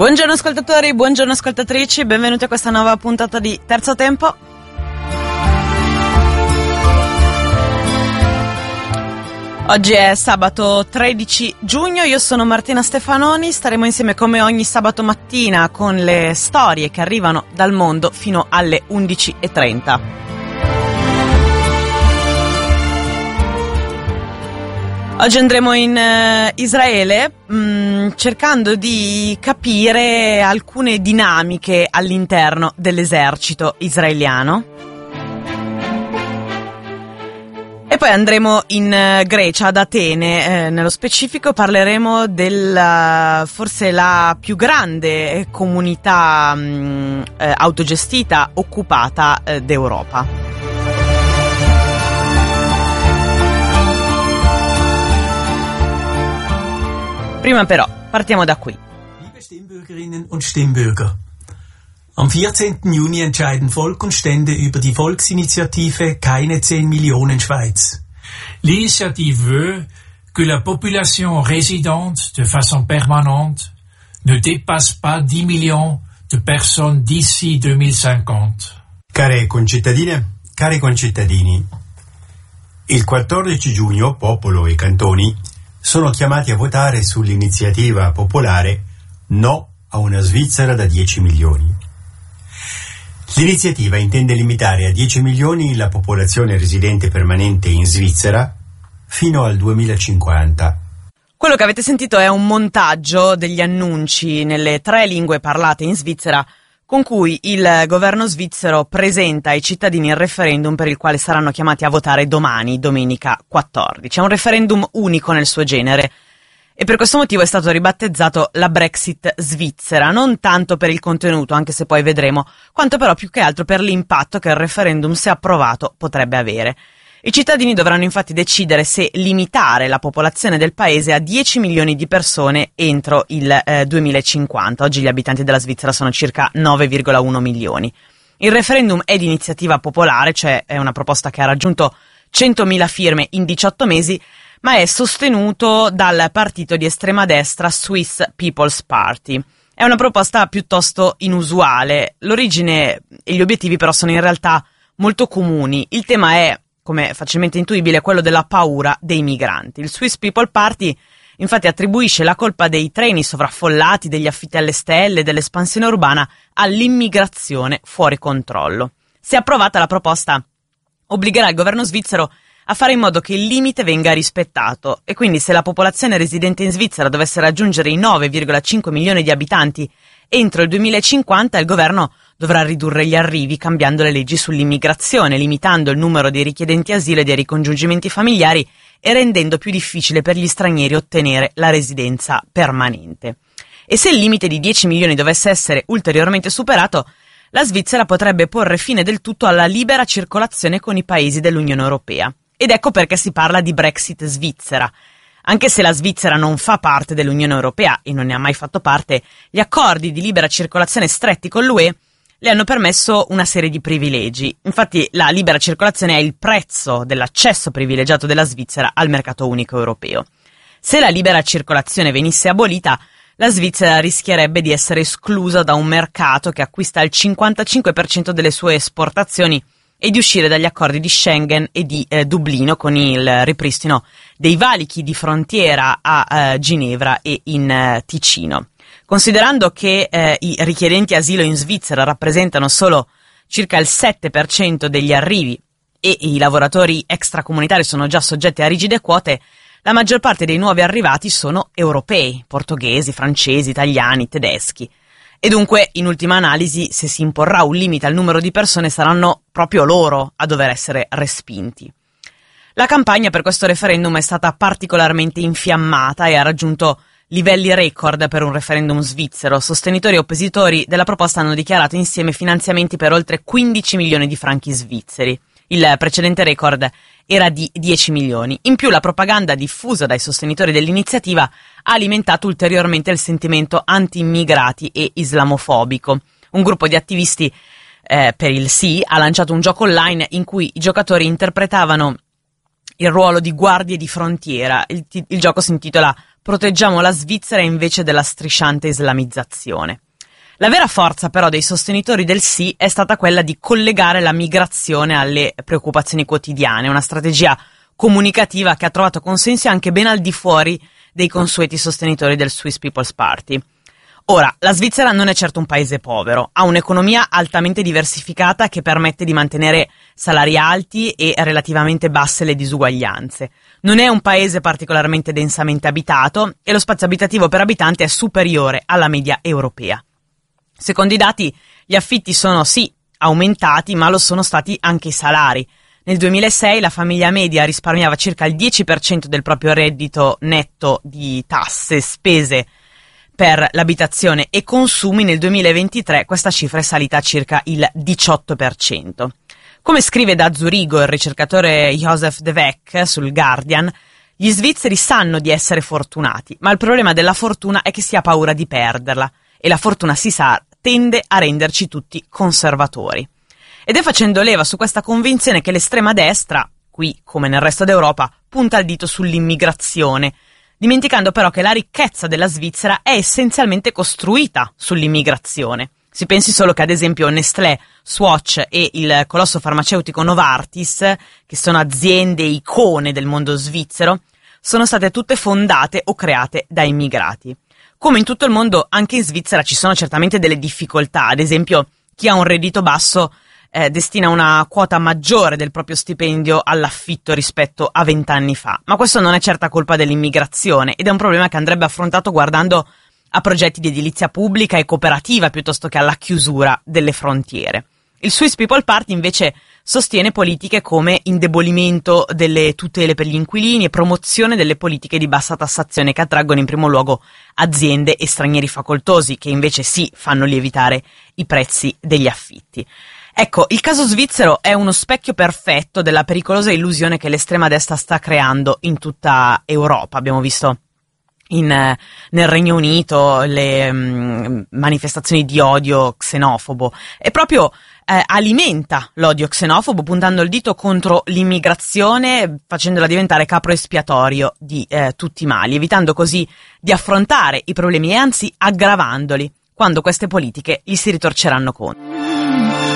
Buongiorno ascoltatori, buongiorno ascoltatrici, benvenuti a questa nuova puntata di Terzo Tempo. Oggi è sabato 13 giugno, io sono Martina Stefanoni, staremo insieme come ogni sabato mattina con le storie che arrivano dal mondo fino alle 11:30. Oggi andremo in Israele cercando di capire alcune dinamiche all'interno dell'esercito israeliano. E poi andremo in Grecia, ad Atene, nello specifico parleremo della forse la più grande comunità autogestita occupata d'Europa. Prima però, partiamo da qui. Liebe Stimmbürgerinnen und Stimmbürger, am 14. Juni entscheiden Volk und Stände über die Volksinitiative Keine 10 Millionen Schweiz. L'initiative veut que la population résidente de façon permanente ne dépasse pas 10 millions de personnes d'ici 2050. Care concittadine, cari concittadini, il 14 giugno popolo e cantoni sono chiamati a votare sull'iniziativa popolare No a una Svizzera da 10 milioni. L'iniziativa intende limitare a 10 milioni la popolazione residente permanente in Svizzera fino al 2050. Quello che avete sentito è un montaggio degli annunci nelle 3 lingue parlate in Svizzera con cui il governo svizzero presenta ai cittadini il referendum per il quale saranno chiamati a votare domani, domenica 14. È un referendum unico nel suo genere e per questo motivo è stato ribattezzato la Brexit svizzera, non tanto per il contenuto, anche se poi vedremo, quanto però più che altro per l'impatto che il referendum, se approvato, potrebbe avere. I cittadini dovranno infatti decidere se limitare la popolazione del paese a 10 milioni di persone entro il 2050. Oggi gli abitanti della Svizzera sono circa 9,1 milioni. Il referendum è di iniziativa popolare, cioè è una proposta che ha raggiunto 100.000 firme in 18 mesi, ma è sostenuto dal partito di estrema destra Swiss People's Party. È una proposta piuttosto inusuale. L'origine e gli obiettivi però sono in realtà molto comuni. Il tema è, come facilmente intuibile, quello della paura dei migranti. Il Swiss People Party infatti attribuisce la colpa dei treni sovraffollati, degli affitti alle stelle, dell'espansione urbana all'immigrazione fuori controllo. Se approvata, la proposta obbligherà il governo svizzero a fare in modo che il limite venga rispettato e quindi se la popolazione residente in Svizzera dovesse raggiungere i 9,5 milioni di abitanti entro il 2050, il governo dovrà ridurre gli arrivi cambiando le leggi sull'immigrazione, limitando il numero dei richiedenti asilo e dei ricongiungimenti familiari e rendendo più difficile per gli stranieri ottenere la residenza permanente. E se il limite di 10 milioni dovesse essere ulteriormente superato, la Svizzera potrebbe porre fine del tutto alla libera circolazione con i paesi dell'Unione Europea. Ed ecco perché si parla di Brexit svizzera. Anche se la Svizzera non fa parte dell'Unione Europea e non ne ha mai fatto parte, gli accordi di libera circolazione stretti con l'UE le hanno permesso una serie di privilegi. Infatti la libera circolazione è il prezzo dell'accesso privilegiato della Svizzera al mercato unico europeo. Se la libera circolazione venisse abolita, la Svizzera rischierebbe di essere esclusa da un mercato che acquista il 55% delle sue esportazioni e di uscire dagli accordi di Schengen e di Dublino con il ripristino dei valichi di frontiera a Ginevra e in Ticino. Considerando che i richiedenti asilo in Svizzera rappresentano solo circa il 7% degli arrivi e i lavoratori extracomunitari sono già soggetti a rigide quote, la maggior parte dei nuovi arrivati sono europei, portoghesi, francesi, italiani, tedeschi. E dunque, in ultima analisi, se si imporrà un limite al numero di persone, saranno proprio loro a dover essere respinti. La campagna per questo referendum è stata particolarmente infiammata e ha raggiunto livelli record per un referendum svizzero. Sostenitori e oppositori della proposta hanno dichiarato insieme finanziamenti per oltre 15 milioni di franchi svizzeri. Il precedente record era di 10 milioni. In più, la propaganda diffusa dai sostenitori dell'iniziativa ha alimentato ulteriormente il sentimento anti-immigrati e islamofobico. Un gruppo di attivisti per il sì ha lanciato un gioco online in cui i giocatori interpretavano il ruolo di guardie di frontiera. Il gioco si intitola proteggiamo la Svizzera invece della strisciante islamizzazione. La vera forza però dei sostenitori del sì è stata quella di collegare la migrazione alle preoccupazioni quotidiane, una strategia comunicativa che ha trovato consensi anche ben al di fuori dei consueti sostenitori del Swiss People's Party. Ora, la Svizzera non è certo un paese povero, ha un'economia altamente diversificata che permette di mantenere salari alti e relativamente basse le disuguaglianze. Non è un paese particolarmente densamente abitato e lo spazio abitativo per abitante è superiore alla media europea. Secondo i dati, gli affitti sono sì aumentati, ma lo sono stati anche i salari. Nel 2006 la famiglia media risparmiava circa il 10% del proprio reddito netto di tasse, spese per l'abitazione e consumi. Nel 2023 questa cifra è salita a circa il 18%. Come scrive da Zurigo il ricercatore Josef De Weck sul Guardian, gli svizzeri sanno di essere fortunati, ma il problema della fortuna è che si ha paura di perderla e la fortuna, si sa, tende a renderci tutti conservatori. Ed è facendo leva su questa convinzione che l'estrema destra, qui come nel resto d'Europa, punta il dito sull'immigrazione, dimenticando però che la ricchezza della Svizzera è essenzialmente costruita sull'immigrazione. Si pensi solo che ad esempio Nestlé, Swatch e il colosso farmaceutico Novartis, che sono aziende icone del mondo svizzero, sono state tutte fondate o create da immigrati. Come in tutto il mondo, anche in Svizzera ci sono certamente delle difficoltà. Ad esempio, chi ha un reddito basso destina una quota maggiore del proprio stipendio all'affitto rispetto a 20 anni fa. Ma questo non è certa colpa dell'immigrazione ed è un problema che andrebbe affrontato guardando a progetti di edilizia pubblica e cooperativa piuttosto che alla chiusura delle frontiere. Il Swiss People Party invece sostiene politiche come indebolimento delle tutele per gli inquilini e promozione delle politiche di bassa tassazione che attraggono in primo luogo aziende e stranieri facoltosi, che invece sì fanno lievitare i prezzi degli affitti. Ecco, il caso svizzero è uno specchio perfetto della pericolosa illusione che l'estrema destra sta creando in tutta Europa. Abbiamo visto nel Regno Unito le manifestazioni di odio xenofobo e proprio alimenta l'odio xenofobo puntando il dito contro l'immigrazione, facendola diventare capro espiatorio di tutti i mali, evitando così di affrontare i problemi e anzi aggravandoli quando queste politiche gli si ritorceranno contro.